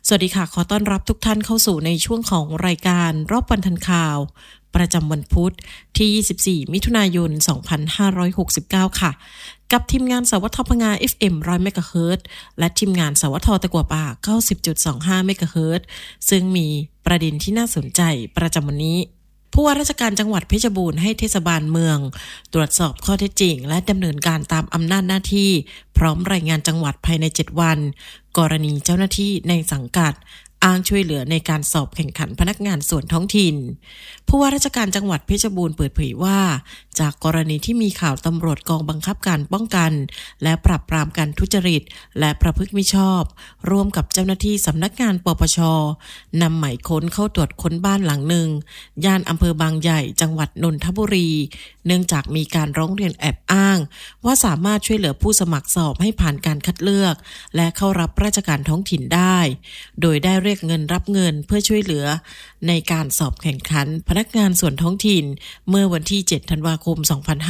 สวัสดีค่ะขอต้อนรับทุกท่านเข้าสู่ในช่วงของรายการรอบวันทันข่าวประจำวันพุธที่24มิถุนายน2569ค่ะกับทีมงานสวทพงา FM 100 เมกะเฮิรตซ์และทีมงานสวทตะกั่วป่า 90.25 เมกะเฮิรตซ์ซึ่งมีประเด็นที่น่าสนใจประจำวันนี้ผู้ว่าราชการจังหวัดเพชรบูรณ์ให้เทศบาลเมืองตรวจสอบข้อเท็จจริงและดำเนินการตามอำนาจหน้าที่พร้อมรายงานจังหวัดภายใน7วันกรณีเจ้าหน้าที่ในสังกัดอ้างช่วยเหลือในการสอบแข่งขันพนักงานส่วนท้องถิ่นผู้ว่าราชการจังหวัดเพชรบูรณ์เปิดเผยว่าจากกรณีที่มีข่าวตำรวจกองบังคับการป้องกันและปราบปรามการทุจริตและประพฤติมิชอบร่วมกับเจ้าหน้าที่สำนักงานปปช.นำหมายค้นเข้าตรวจค้นบ้านหลังหนึ่งย่านอำเภอบางใหญ่จังหวัดนนทบุรีเนื่องจากมีการร้องเรียนแอบอ้างว่าสามารถช่วยเหลือผู้สมัครสอบให้ผ่านการคัดเลือกและเข้ารับราชการท้องถิ่นได้โดยได้เรียกเงินรับเงินเพื่อช่วยเหลือในการสอบแข่งขันพนักงานส่วนท้องถิ่นเมื่อวันที่7ธันวาคม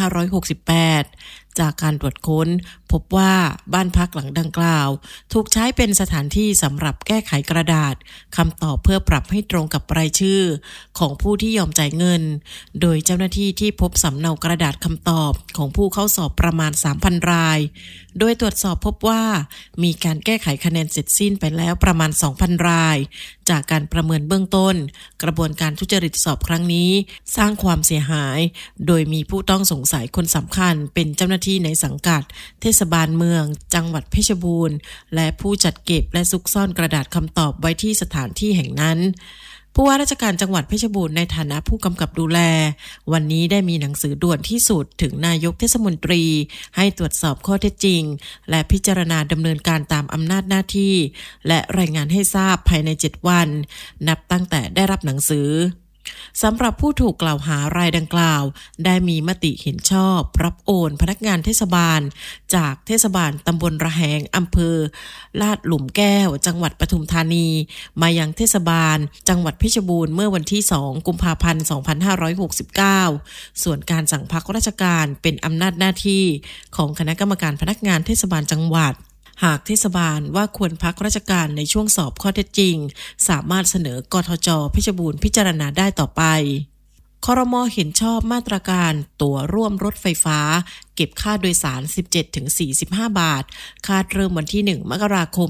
2568จากการตรวจค้นพบว่าบ้านพักหลังดังกล่าวถูกใช้เป็นสถานที่สำหรับแก้ไขกระดาษคำตอบเพื่อปรับให้ตรงกับรายชื่อของผู้ที่ยอมจ่ายเงินโดยเจ้าหน้าที่ที่พบสำเนากระดาษคำตอบของผู้เข้าสอบประมาณ 3,000 รายโดยตรวจสอบพบว่ามีการแก้ไขคะแนนเสร็จสิ้นไปแล้วประมาณ 2,000 รายจากการประเมินเบื้องต้นกระบวนการทุจริตสอบครั้งนี้สร้างความเสียหายโดยมีผู้ต้องสงสัยคนสำคัญเป็นเจ้าหน้าที่ในสังกัดเทศบาลเมืองจังหวัดเพชรบูรณ์และผู้จัดเก็บและซุกซ่อนกระดาษคำตอบไว้ที่สถานที่แห่งนั้นผู้ว่าราชการจังหวัดเพชรบูรณ์ในฐานะผู้กำกับดูแลวันนี้ได้มีหนังสือด่วนที่สุดถึงนายกเทศมนตรีให้ตรวจสอบข้อเท็จจริงและพิจารณาดำเนินการตามอำนาจหน้าที่และรายงานให้ทราบภายใน7วันนับตั้งแต่ได้รับหนังสือสำหรับผู้ถูกกล่าวหารายดังกล่าวได้มีมติเห็นชอบรับโอนพนักงานเทศบาลจากเทศบาลตำบลระแหงอำเภอลาดหลุมแก้วจังหวัดปทุมธานีมายังเทศบาลจังหวัดเพชรบูรณ์เมื่อวันที่2กุมภาพันธ์2569ส่วนการสั่งพักราชการเป็นอำนาจหน้าที่ของคณะกรรมการพนักงานเทศบาลจังหวัดหากเทศบาลว่าควรพักราชการในช่วงสอบข้อเท็จจริงสามารถเสนอกทจ.เพชรบูรณ์พิจารณาได้ต่อไปครม.เห็นชอบมาตรการตั๋วร่วมรถไฟฟ้าเก็บค่าโดยสาร 17-45 บาทคาดเริ่มวันที่1มกราคม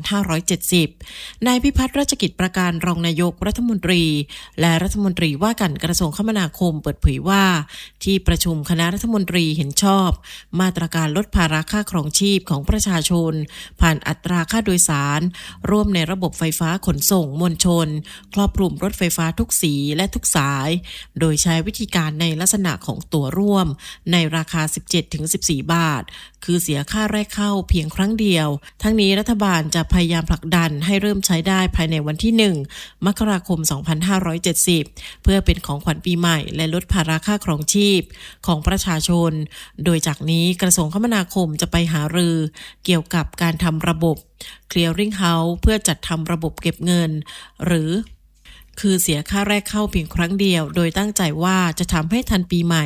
2570นายพิพัฒน์ราชกิจประการรองนายกรัฐมนตรีและรัฐมนตรีว่าการกระทรวงคมนาคมเปิดเผยว่าที่ประชุมคณะรัฐมนตรีเห็นชอบมาตรการลดภาระค่าครองชีพของประชาชนผ่านอัตราค่าโดยสารร่วมในระบบไฟฟ้าขนส่งมวลชนครอบคลุมรถไฟฟ้าทุกสีและทุกสายโดยใช้วิธีการในลักษณะของตั๋วร่วมในราคา17-14 บาทคือเสียค่าแรกเข้าเพียงครั้งเดียวทั้งนี้รัฐบาลจะพยายามผลักดันให้เริ่มใช้ได้ภายในวันที่1มกราคม2570เพื่อเป็นของขวัญปีใหม่และลดภาระค่าครองชีพของประชาชนโดยจากนี้กระทรวงคมนาคมจะไปหารือเกี่ยวกับการทำระบบ Clearing House เพื่อจัดทำระบบเก็บเงินหรือคือเสียค่าแรกเข้าเพียงครั้งเดียวโดยตั้งใจว่าจะทำให้ทันปีใหม่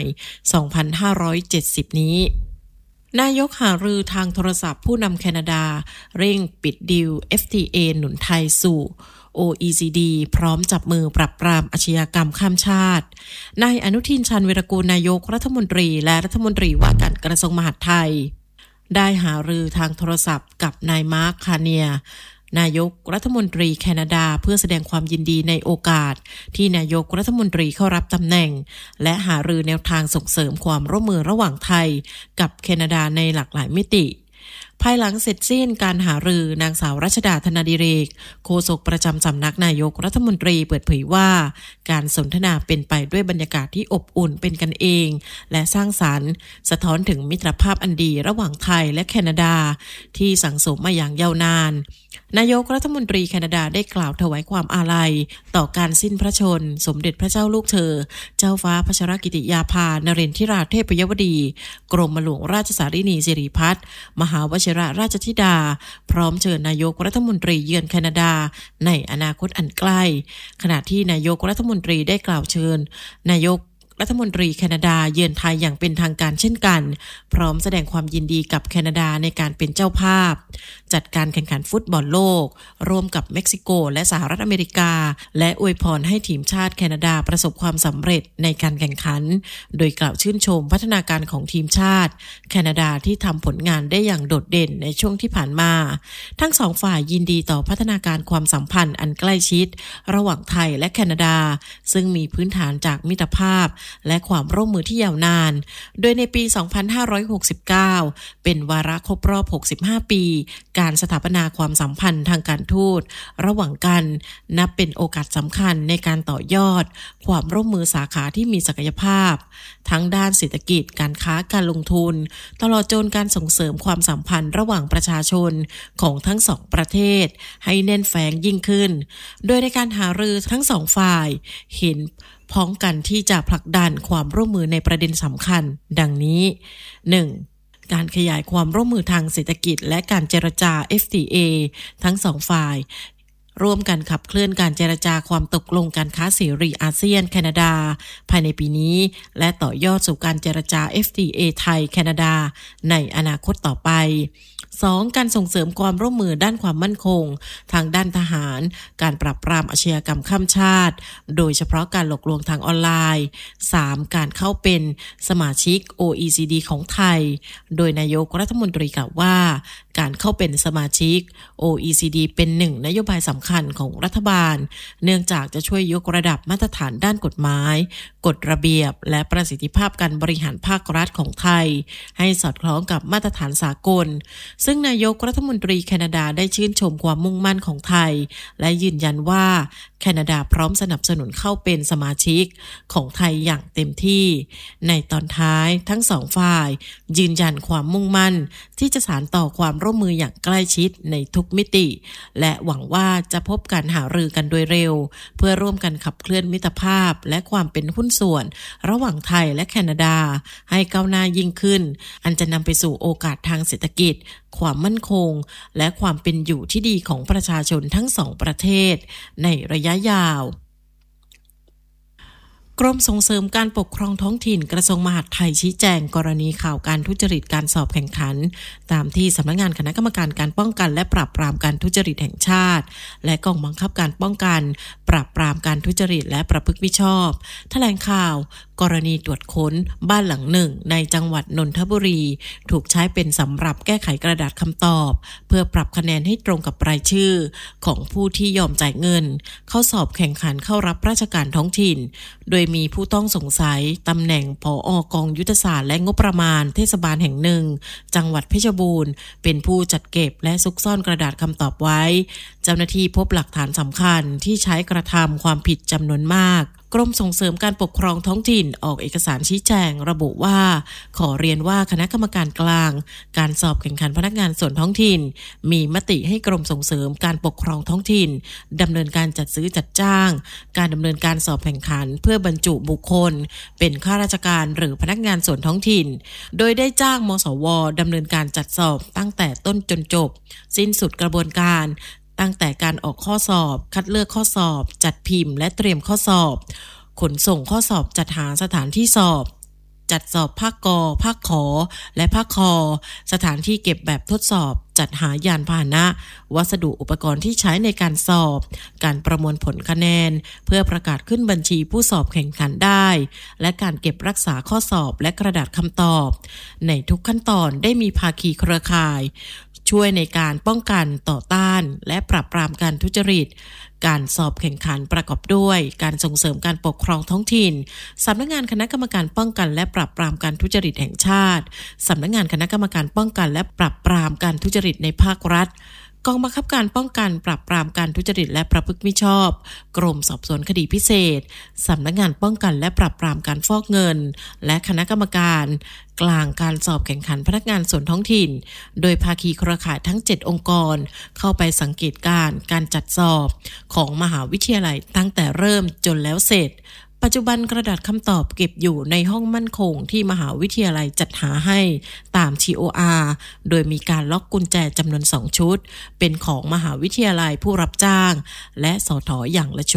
2570นี้นายกหารือทางโทรศัพท์ผู้นำแคนาดาเร่งปิดดีล FTA หนุนไทยสู่ OECD พร้อมจับมือปราบปรามอาชญากรรมข้ามชาตินายอนุทินชาญวีรกูลนายกรัฐมนตรีและรัฐมนตรีว่าการกระทรวงมหาดไทยได้หารือทางโทรศัพท์กับนายมาร์คคาเนียนายกรัฐมนตรีแคนาดาเพื่อแสดงความยินดีในโอกาสที่นายกรัฐมนตรีเข้ารับตำแหน่งและหารือแนวทางส่งเสริมความร่วมมือระหว่างไทยกับแคนาดาในหลากหลายมิติภายหลังเสร็จสิ้นการหารือนางสาวรัชดาธนาดิเรกโฆษกประจำสำนักนายกรัฐมนตรีเปิดเผยว่าการสนทนาเป็นไปด้วยบรรยากาศที่อบอุ่นเป็นกันเองและสร้างสรรค์สะท้อนถึงมิตรภาพอันดีระหว่างไทยและแคนาดาที่สั่งสมมาอย่างยาวนานนายกรัฐมนตรีแคนาดาได้กล่าวถวายความอาลัยต่อการสิ้นพระชนสมเด็จพระเจ้าลูกเธอเจ้าฟ้าพัชรกิติยาภานเรนทิราเทพยวดีกรมหลวงราชสารินีสิริพัฒน์มหาวชิรราชธิดาพร้อมเชิญนายกรัฐมนตรีเยือนแคนาดาในอนาคตอันใกล้ขณะที่นายกรัฐมนตรีได้กล่าวเชิญนายกรัฐมนตรีแคนาดาเยือนไทยอย่างเป็นทางการเช่นกันพร้อมแสดงความยินดีกับแคนาดาในการเป็นเจ้าภาพจัดการแข่งขันฟุตบอลโลกร่วมกับเม็กซิโกและสหรัฐอเมริกาและอวยพรให้ทีมชาติแคนาดาประสบความสำเร็จในการแข่งขันโดยกล่าวชื่นชมพัฒนาการของทีมชาติแคนาดาที่ทำผลงานได้อย่างโดดเด่นในช่วงที่ผ่านมาทั้งสองฝ่ายยินดีต่อพัฒนาการความสัมพันธ์อันใกล้ชิดระหว่างไทยและแคนาดาซึ่งมีพื้นฐานจากมิตรภาพและความร่วมมือที่ยาวนานโดยในปี 2569 เป็นวาระครบรอบ 65 ปีการสถาปนาความสัมพันธ์ทางการทูตระหว่างกันนับเป็นโอกาสสำคัญในการต่อยอดความร่วมมือสาขาที่มีศักยภาพทั้งด้านเศรษฐกิจการค้าการลงทุนตลอดจนการส่งเสริมความสัมพันธ์ระหว่างประชาชนของทั้งสองประเทศให้แน่นแฟ้งยิ่งขึ้นโดยในการหารือทั้งสองฝ่ายเห็นพ้องกันที่จะผลักดันความร่วมมือในประเด็นสำคัญดังนี้ 1. การขยายความร่วมมือทางเศรษฐกิจและการเจรจา FTA ทั้งสองฝ่ายร่วมกันขับเคลื่อนการเจรจาความตกลงการค้าเสรีอาเซียนแคนาดาภายในปีนี้และต่อยอดสู่การเจรจา FTA ไทยแคนาดาในอนาคตต่อไป 2. การส่งเสริมความร่วมมือด้านความมั่นคงทางด้านทหารการปราบปรามอาชญากรรมข้ามชาติโดยเฉพาะการหลอกลวงทางออนไลน์ 3. การเข้าเป็นสมาชิก OECD ของไทยโดยนายกรัฐมนตรีกล่าวว่าการเข้าเป็นสมาชิก OECD เป็นหนึ่งนโยบายสำคัญของรัฐบาลเนื่องจากจะช่วยยกระดับมาตรฐานด้านกฎหมายกฎระเบียบและประสิทธิภาพการบริหารภาครัฐของไทยให้สอดคล้องกับมาตรฐานสากลซึ่งนายกรัฐมนตรีแคนาดาได้ชื่นชมความมุ่งมั่นของไทยและยืนยันว่าแคนาดาพร้อมสนับสนุนเข้าเป็นสมาชิกของไทยอย่างเต็มที่ในตอนท้ายทั้งสองฝ่ายยืนยันความมุ่งมั่นที่จะสานต่อความร่วมมืออย่างใกล้ชิดในทุกมิติและหวังว่าจะพบการหารือกันโดยเร็วเพื่อร่วมกันขับเคลื่อนมิตรภาพและความเป็นหุ้นส่วนระหว่างไทยและแคนาดาให้ก้าวหน้ายิ่งขึ้นอันจะนำไปสู่โอกาสทางเศรษฐกิจความมั่นคงและความเป็นอยู่ที่ดีของประชาชนทั้งสองประเทศในระยะยาวกรมส่งเสริมการปกครองท้องถิ่นกระทรวงมหาดไทยชี้แจงกรณีข่าวการทุจริตการสอบแข่งขันตามที่สำนักงานคณะกรรมการการป้องกันและปราบปรามการทุจริตแห่งชาติและกองบังคับการป้องกันปราบปรามการทุจริตและประพฤติมิชอบแถลงข่าวกรณีตรวจค้นบ้านหลังหนึ่งในจังหวัดนนทบุรีถูกใช้เป็นสำหรับแก้ไขกระดาษคำตอบเพื่อปรับคะแนนให้ตรงกับรายชื่อของผู้ที่ยอมจ่ายเงินเข้าสอบแข่งขันเข้ารับราชการท้องถิ่นโดยมีผู้ต้องสงสัยตำแหน่งผอ.กองยุทธศาสตร์และงบประมาณเทศบาลแห่งหนึ่งจังหวัดเพชรบูรณ์เป็นผู้จัดเก็บและซุกซ่อนกระดาษคำตอบไว้เจ้าหน้าที่พบหลักฐานสำคัญที่ใช้กระทำความผิดจำนวนมากกรมส่งเสริมการปกครองท้องถิ่นออกเอกสารชี้แจงระบุว่าขอเรียนว่าคณะกรรมการกลางการสอบแข่งขันพนักงานส่วนท้องถิ่นมีมติให้กรมส่งเสริมการปกครองท้องถิ่นดำเนินการจัดซื้อจัดจ้างการดำเนินการสอบแข่งขันเพื่อบรรจุบุคคลเป็นข้าราชการหรือพนักงานส่วนท้องถิ่นโดยได้จ้างมสว.ดำเนินการจัดสอบตั้งแต่ต้นจนจบสิ้นสุดกระบวนการตั้งแต่การออกข้อสอบคัดเลือกข้อสอบจัดพิมพ์และเตรียมข้อสอบขนส่งข้อสอบจัดหาสถานที่สอบจัดสอบภาคก.ภาคข.และภาคค.สถานที่เก็บแบบทดสอบจัดหายานพาหนะวัสดุอุปกรณ์ที่ใช้ในการสอบการประมวลผลคะแนนเพื่อประกาศขึ้นบัญชีผู้สอบแข่งขันได้และการเก็บรักษาข้อสอบและกระดาษคำตอบในทุกขั้นตอนได้มีภาคีเครือข่ายช่วยในการป้องกันต่อต้านและปราบปรามการทุจริตการสอบแข่งขันประกอบด้วยการส่งเสริมการปกครองท้องถิ่นสำนักงานคณะกรรมการป้องกันและปราบปรามการทุจริตแห่งชาติสำนักงานคณะกรรมการป้องกันและปราบปรามการทุจริตในภาครัฐกองบังคับการป้องกันปราบปรามการทุจริตและประพฤติมิชอบกรมสอบสวนคดีพิเศษสำนักงานป้องกันและปราบปรามการฟอกเงินและคณะกรรมการกลางการสอบแข่งขันพนักงานส่วนท้องถิ่นโดยภาคีเครือข่ายทั้ง7องค์กรเข้าไปสังเกตการจัดสอบของมหาวิทยาลัยตั้งแต่เริ่มจนแล้วเสร็จปัจจุบันกระดาษคำตอบเก็บอยู่ในห้องมั่นคงที่มหาวิทยาลัยจัดหาให้ตาม TOR โดยมีการล็อกกุญแจจำนวน2ชุดเป็นของมหาวิทยาลัยผู้รับจ้างและสถ.อย่างละชุด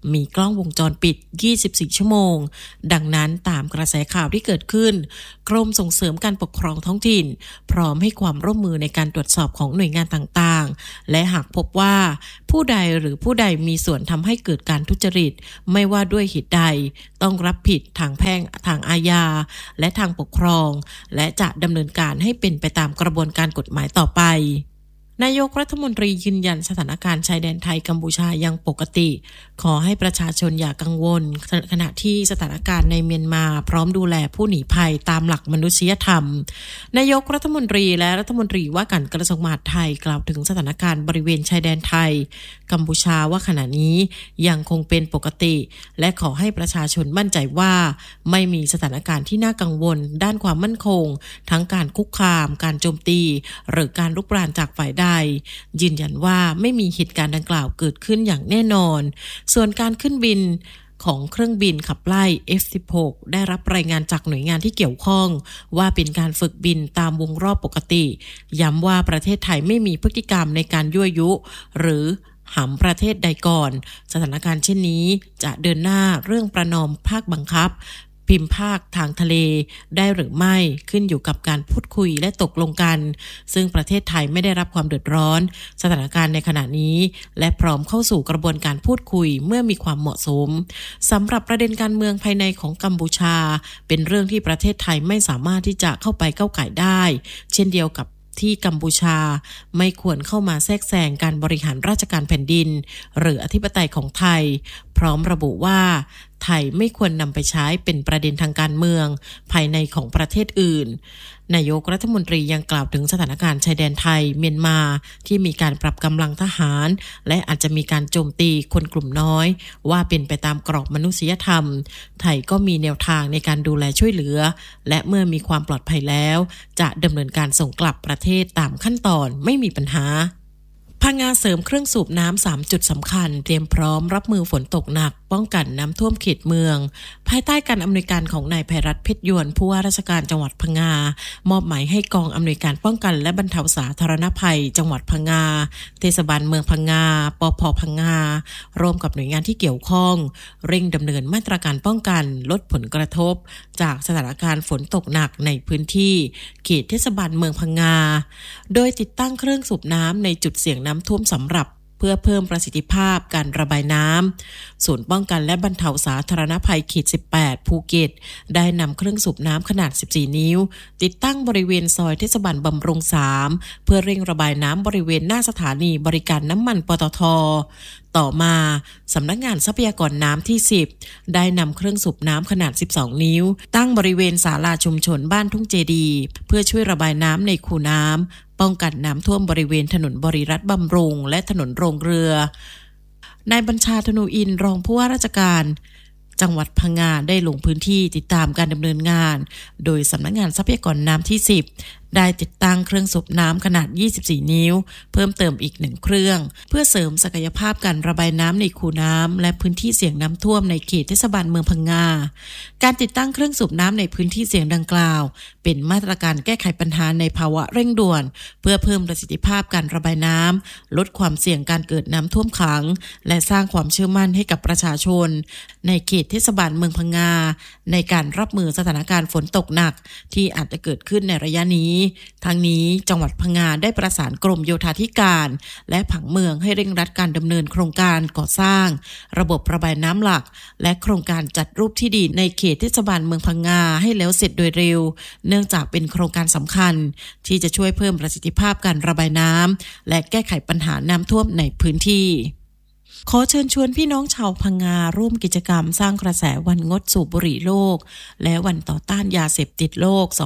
มีกล้องวงจรปิด24 ชั่วโมงดังนั้นตามกระแสข่าวที่เกิดขึ้นกรมส่งเสริมการปกครองท้องถิ่นพร้อมให้ความร่วมมือในการตรวจสอบของหน่วยงานต่างๆและหากพบว่าผู้ใดหรือผู้ใดมีส่วนทำให้เกิดการทุจริตไม่ว่าด้วยเหตุใดต้องรับผิดทางแพ่งทางอาญาและทางปกครองและจะดำเนินการให้เป็นไปตามกระบวนการกฎหมายต่อไปนายกรัฐมนตรียืนยันสถานการณ์ชายแดนไทยกัมพูชายังปกติขอให้ประชาชนอย่ากังวลขณะที่สถานการณ์ในเมียนมาพร้อมดูแลผู้หนีภัยตามหลักมนุษยธรรมนายกรัฐมนตรีและรัฐมนตรีว่าการกระทรวงมหาดไทยกล่าวถึงสถานการณ์บริเวณชายแดนไทยกัมพูชาว่าขณะนี้ยังคงเป็นปกติและขอให้ประชาชนมั่นใจว่าไม่มีสถานการณ์ที่น่ากังวลด้านความมั่นคงทั้งการคุกคามการโจมตีหรือการรุกรานจากฝ่ายใดยืนยันว่าไม่มีเหตุการณ์ดังกล่าวเกิดขึ้นอย่างแน่นอนส่วนการขึ้นบินของเครื่องบินขับไล่ F-16 ได้รับรายงานจากหน่วยงานที่เกี่ยวข้องว่าเป็นการฝึกบินตามวงรอบปกติย้ำว่าประเทศไทยไม่มีพฤติกรรมในการยั่วยุหรือหำประเทศใดก่อนสถานการณ์เช่นนี้จะเดินหน้าเรื่องประนอมภาคบังคับพิมพ์ภาคทางทะเลได้หรือไม่ขึ้นอยู่กับการพูดคุยและตกลงกันซึ่งประเทศไทยไม่ได้รับความเดือดร้อนสถานการณ์ในขณะนี้และพร้อมเข้าสู่กระบวนการพูดคุยเมื่อมีความเหมาะสมสำหรับประเด็นการเมืองภายในของกัมพูชาเป็นเรื่องที่ประเทศไทยไม่สามารถที่จะเข้าไปก้าวก่ายได้เช่นเดียวกับที่กัมพูชาไม่ควรเข้ามาแทรกแซงการบริหารราชการแผ่นดินหรืออธิปไตยของไทยพร้อมระบุว่าไทยไม่ควรนำไปใช้เป็นประเด็นทางการเมืองภายในของประเทศอื่นนายกรัฐมนตรียังกล่าวถึงสถานการณ์ชายแดนไทยเมียนมาที่มีการปรับกำลังทหารและอาจจะมีการโจมตีคนกลุ่มน้อยว่าเป็นไปตามกรอบมนุษยธรรมไทยก็มีแนวทางในการดูแลช่วยเหลือและเมื่อมีความปลอดภัยแล้วจะดำเนินการส่งกลับประเทศตามขั้นตอนไม่มีปัญหาพังงาเสริมเครื่องสูบน้ำ3จุดสำคัญเตรียมพร้อมรับมือฝนตกหนักป้องกันน้ำท่วมเขตเมืองภายใต้การอำนวยการของนายไพรัตน์เพชรยวนผู้ว่าราชการจังหวัดพังงามอบหมายให้กองอำนวยการป้องกันและบรรเทาสาธารณภัยจังหวัดพังงาเทศบาลเมืองพังงาปภ.พังงาร่วมกับหน่วยงานที่เกี่ยวข้องเร่งดำเนินมาตรการป้องกันลดผลกระทบจากสถานการณ์ฝนตกหนักในพื้นที่เขตเทศบาลเมืองพังงาโดยติดตั้งเครื่องสูบน้ำในจุดเสี่ยงน้ำท่วมสำหรับเพื่อเพิ่มประสิทธิภาพการระบายน้ำศูนย์ป้องกันและบรรเทาสาธารณภัยเขต18ภูเก็ตได้นำเครื่องสูบน้ำขนาด14นิ้วติดตั้งบริเวณซอยเทศบาลบำรุง3เพื่อเร่งระบายน้ำบริเวณหน้าสถานีบริการน้ำมันปตท.ต่อมาสำนักงานทรัพยากรน้ำที่10ได้นำเครื่องสูบน้ำขนาด12นิ้วตั้งบริเวณศาลาชุมชนบ้านทุ่งเจดีเพื่อช่วยระบายน้ำในคูน้ำป้องกันน้ำท่วมบริเวณถนนบริรัตน์บำรุงและถนนโรงเรือนายบัญชาธนูอินรองผู้ว่าราชการจังหวัดพังงาได้ลงพื้นที่ติดตามการดำเนินงานโดยสำนักงานทรัพยากรน้ำที่10ได้ติดตั้งเครื่องสูบน้ำขนาด24นิ้วเพิ่มเติมอีก1เครื่องเพื่อเสริมศักยภาพการระบายน้ำในคูน้ำและพื้นที่เสี่ยงน้ำท่วมในเขตเทศบาลเมืองพังงาการติดตั้งเครื่องสูบน้ำในพื้นที่เสี่ยงดังกล่าวเป็นมาตรการแก้ไขปัญหาในภาวะเร่งด่วนเพื่อเพิ่มประสิทธิภาพการระบายน้ำลดความเสี่ยงการเกิดน้ำท่วมขังและสร้างความเชื่อมั่นให้กับประชาชนในเขตเทศบาลเมืองพังงาในการรับมือสถานการณ์ฝนตกหนักที่อาจจะเกิดขึ้นในระยะนี้ทั้งนี้จังหวัดพังงาได้ประสานกรมโยธาธิการและผังเมืองให้เร่งรัดการดำเนินโครงการก่อสร้างระบบระบายน้ำหลักและโครงการจัดรูปที่ดินในเขตเทศบาลเมืองพังงาให้แล้วเสร็จโดยเร็วเนื่องจากเป็นโครงการสำคัญที่จะช่วยเพิ่มประสิทธิภาพการระบายน้ำและแก้ไขปัญหาน้ำท่วมในพื้นที่ขอเชิญชวนพี่น้องชาวพังงาร่วมกิจกรรมสร้างกระแสวันงดสูบบุหรี่โลกและวันต่อต้านยาเสพติดโลก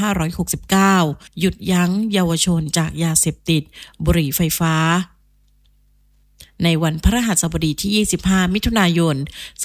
2569 หยุดยั้งเยาวชนจากยาเสพติดบุหรี่ไฟฟ้าในวันพฤหัสบดีที่25มิถุนายน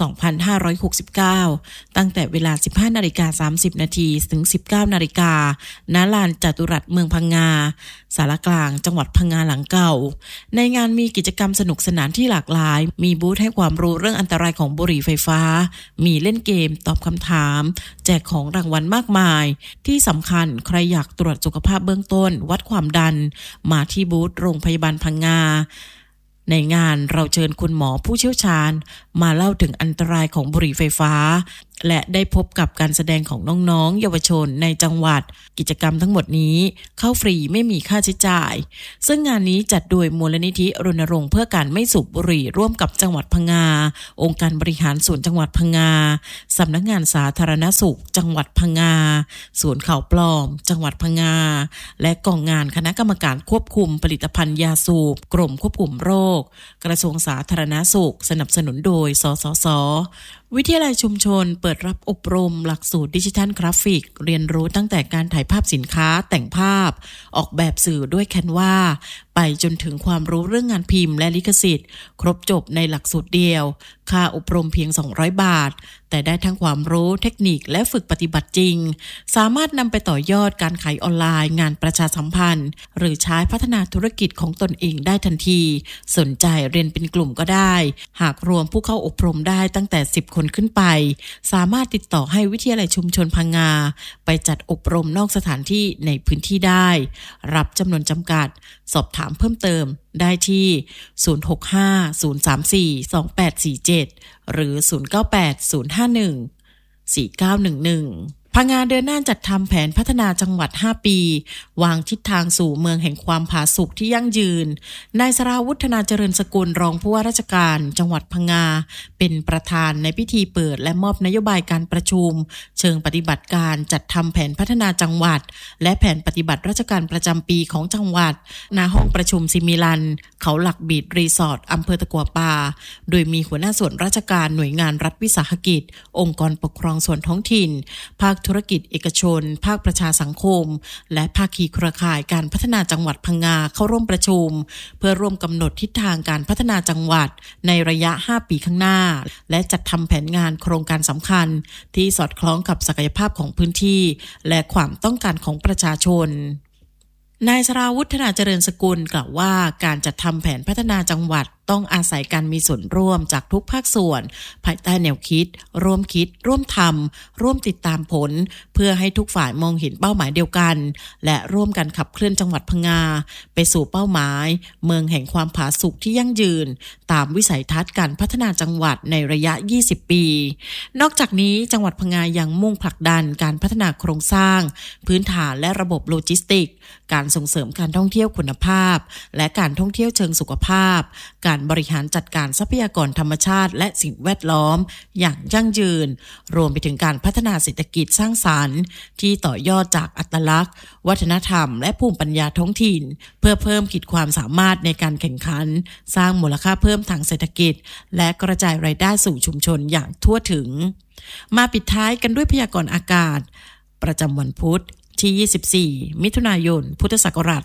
2569ตั้งแต่เวลา 15:30 น.ถึง 19:00 น.ณ ลานจตุรัสเมืองพังงาศาลากลางจังหวัดพังงาหลังเก่าในงานมีกิจกรรมสนุกสนานที่หลากหลายมีบูธให้ความรู้เรื่องอันตรายของบุหรี่ไฟฟ้ามีเล่นเกมตอบคำถามแจกของรางวัลมากมายที่สำคัญใครอยากตรวจสุขภาพเบื้องต้นวัดความดันมาที่บูธโรงพยาบาลพังงาในงานเราเชิญคุณหมอผู้เชี่ยวชาญมาเล่าถึงอันตรายของบุหรี่ไฟฟ้าและได้พบกับการแสดงของน้องๆเยาวชนในจังหวัดกิจกรรมทั้งหมดนี้เข้าฟรีไม่มีค่าใช้จ่ายซึ่งงานนี้จัดโดยมูลนิธิรณรงค์เพื่อการไม่สูบบุหรี่ร่วมกับจังหวัดพังงาองค์การบริหารส่วนจังหวัดพังงาสำนักงานสาธารณสุขจังหวัดพังงาศูนย์ข่าวปลอมจังหวัดพังงาและกองงานคณะกรรมการควบคุมผลิตภัณฑ์ยาสูบกรมควบคุมโรคกระทรวงสาธารณสุขสนับสนุนโดยสสส.วิทยาลัยชุมชนเปิดรับอบรมหลักสูตรดิจิทัลกราฟิกเรียนรู้ตั้งแต่การถ่ายภาพสินค้าแต่งภาพออกแบบสื่อด้วยแคนวาไปจนถึงความรู้เรื่องงานพิมพ์และลิขสิทธิ์ครบจบในหลักสูตรเดียวค่าอบรมเพียง200 บาทแต่ได้ทั้งความรู้เทคนิคและฝึกปฏิบัติจริงสามารถนำไปต่อยอดการขายออนไลน์งานประชาสัมพันธ์หรือใช้พัฒนาธุรกิจของตนเองได้ทันทีสนใจเรียนเป็นกลุ่มก็ได้หากรวมผู้เข้าอบรมได้ตั้งแต่10 คนขึ้นไปสามารถติดต่อให้วิทยาลัยชุมชนพังงาไปจัดอบรมนอกสถานที่ในพื้นที่ได้รับจำนวนจำกัดสอบถามเพิ่มเติมได้ที่ 065-034-2847 หรือ 098-051-4911 พังงาเดินหน้าจัดทำแผนพัฒนาจังหวัด5 ปีวางทิศทางสู่เมืองแห่งความผาสุกที่ยั่งยืนนายสราวุฒนาเจริญสกุลรองผู้ว่าราชการจังหวัดพังงาเป็นประธานในพิธีเปิดและมอบนโยบายการประชุมเชิงปฏิบัติการจัดทำแผนพัฒนาจังหวัดและแผนปฏิบัติราชการประจำปีของจังหวัดณห้องประชุมซิมิลันเขาหลักบีดรีสอร์ทอำเภอตะกัวป่าโดยมีหัวหน้าส่วนราชการหน่วยงานรัฐวิสาหกิจองค์กรปกครองส่วนท้องถิ่นภาคธุรกิจเอกชนภาคประชาสังคมและภาคีเครือข่ายการพัฒนาจังหวัดพังงาเข้าร่วมประชุมเพื่อร่วมกำหนดทิศทางการพัฒนาจังหวัดในระยะ5 ปีข้างหน้าและจัดทำแผนงานโครงการสำคัญที่สอดคล้องกับศักยภาพของพื้นที่และความต้องการของประชาชนนายสราวุฒนาเจริญสกุลกล่าวว่าการจัดทำแผนพัฒนาจังหวัดต้องอาศัยการมีส่วนร่วมจากทุกภาคส่วนภายใต้แนวคิดร่วมทำร่วมติดตามผลเพื่อให้ทุกฝ่ายมองเห็นเป้าหมายเดียวกันและร่วมกันขับเคลื่อนจังหวัดพังงาไปสู่เป้าหมายเมืองแห่งความผาสุกที่ยั่งยืนตามวิสัยทัศน์การพัฒนาจังหวัดในระยะ20 ปีนอกจากนี้จังหวัดพังงายังมุ่งผลักดันการพัฒนาโครงสร้างพื้นฐานและระบบโลจิสติกส์การส่งเสริมการท่องเที่ยวคุณภาพและการท่องเที่ยวเชิงสุขภาพการบริหารจัดการทรัพยากรธรรมชาติและสิ่งแวดล้อมอย่างยั่งยืนรวมไปถึงการพัฒนาเศรษฐกิจสร้างสรรค์ที่ต่อยอดจากอัตลักษณ์วัฒนธรรมและภูมิปัญญาท้องถิ่นเพื่อเพิ่มขีดความสามารถในการแข่งขันสร้างมูลค่าเพิ่มทางเศรษฐกิจและกระจายรายได้สู่ชุมชนอย่างทั่วถึงมาปิดท้ายกันด้วยพยากรณ์อากาศประจำวันพุธที่24 มิถุนายน พุทธศักราช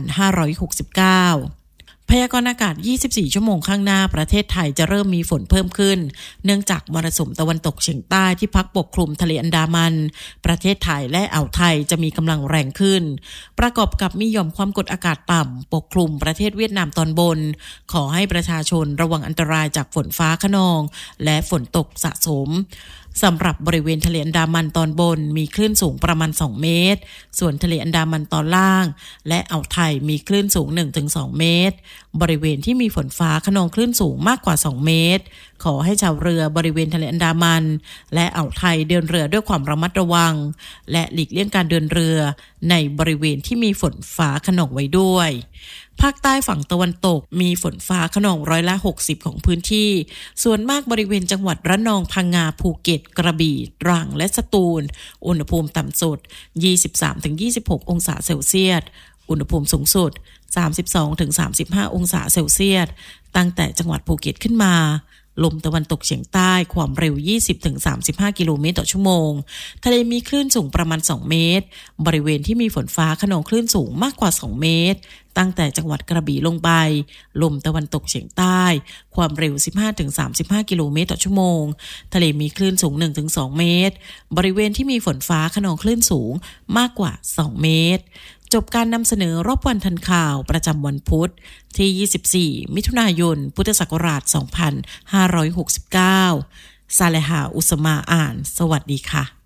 2569 พยากรณ์อากาศ 24 ชั่วโมงข้างหน้าประเทศไทยจะเริ่มมีฝนเพิ่มขึ้นเนื่องจากมรสุมตะวันตกเฉียงใต้ที่พัดปกคลุมทะเลอันดามันประเทศไทยและอ่าวไทยจะมีกำลังแรงขึ้นประกอบกับมีหย่อมความกดอากาศต่ำปกคลุมประเทศเวียดนามตอนบนขอให้ประชาชนระวังอันตรายจากฝนฟ้าคะนองและฝนตกสะสมสำหรับบริเวณทะเลอันดามันตอนบนมีคลื่นสูงประมาณ2 เมตรส่วนทะเลอันดามันตอนล่างและอ่าวไทยมีคลื่นสูง 1-2 เมตรบริเวณที่มีฝนฟ้าคะนองคลื่นสูงมากกว่า2 เมตรขอให้ชาวเรือบริเวณทะเลอันดามันและอ่าวไทยเดินเรือด้วยความระมัดระวังและหลีกเลี่ยงการเดินเรือในบริเวณที่มีฝนฟ้าคะนองไว้ด้วยภาคใต้ฝั่งตะวันตกมีฝนฟ้าคะนอง60%ของพื้นที่ส่วนมากบริเวณจังหวัดระนองพังงาภูเก็ตกระบี่ตรังและสตูลอุณหภูมิต่ำสุด 23-26 องศาเซลเซียสอุณหภูมิสูงสุด 32-35 องศาเซลเซียสตั้งแต่จังหวัดภูเก็ตขึ้นมาลมตะวันตกเฉียงใต้ความเร็ว 20-35 กิโลเมตรต่อชั่วโมงทะเลมีคลื่นสูงประมาณ2 เมตรบริเวณที่มีฝนฟ้าคะนองคลื่นสูงมากกว่า2 เมตรตั้งแต่จังหวัดกระบี่ลงไปลมตะวันตกเฉียงใต้ความเร็ว 15-35 กิโลเมตรต่อชั่วโมงทะเลมีคลื่นสูง 1-2 เมตรบริเวณที่มีฝนฟ้าคะนองคลื่นสูงมากกว่า2 เมตรจบการนำเสนอรอบวันทันข่าวประจำวันพุธที่ 24 มิถุนายน พุทธศักราช 2569 ซาเลหา อุสมาอ่านสวัสดีค่ะ